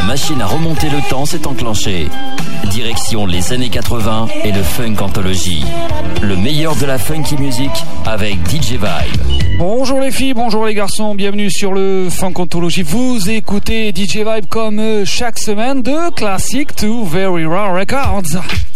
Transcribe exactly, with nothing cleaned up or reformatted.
machine à remonter le temps s'est enclenchée. Direction les années quatre-vingts et le Funk Anthology. Le meilleur de la funky music avec D J Vibe. Bonjour les filles, bonjour les garçons, bienvenue sur le Funk Anthology. Vous écoutez D J Vibe comme chaque semaine de Classic to Very Rare Records.